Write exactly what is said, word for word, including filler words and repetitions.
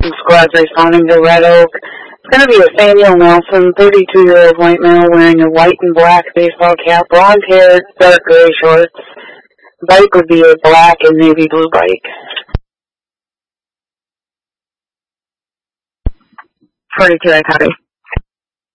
Squad's responding to Red Oak. It's going to be Nathaniel Nelson, thirty-two-year-old white male wearing a white and black baseball cap, blonde hair, dark gray shorts. Bike would be a black and navy blue bike. forty-two, I copy.